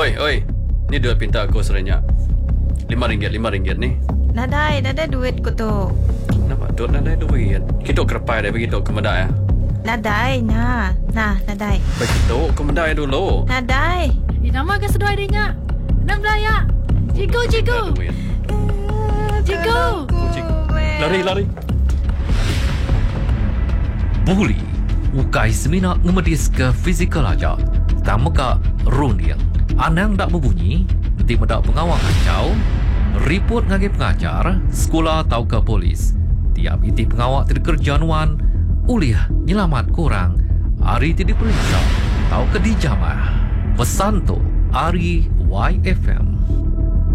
Oi. Ni duit pinta aku sebenarnya. RM5 ni. Nadai duit ko tu. Nampak duit nak ada duit. Kita kerepai dah begitu ke medai ya. Nadai na. Nah, nadai. Begitu ke medai dulu. Nadai. Nama ke sedoi dia nya. Nam belaya. Cigu. Cigu. Lari. Buli ukai semina ngemedis ke fizikal aja. Tamaka runiang. Anang dak berbunyi, nanti mendak pengawal kacau. Report ngagi pengajar, sekolah tau ke polis. Tiap iti pengawal terkerja nuan, uliah nyelamat korang. Hari ti diperiksa, tau ke dijamah. Pesan tu, Ari YFM.